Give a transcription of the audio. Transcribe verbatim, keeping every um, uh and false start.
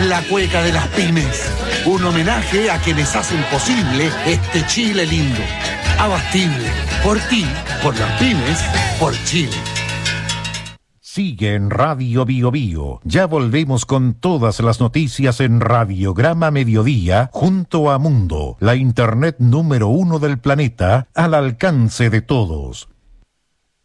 La cueca de las pymes. Un homenaje a quienes hacen posible este Chile lindo. Abastible. Por ti, por las pymes, por Chile. Sigue en Radio Bio Bio. Ya volvemos con todas las noticias en Radiograma Mediodía junto a Mundo, la internet número uno del planeta, al alcance de todos.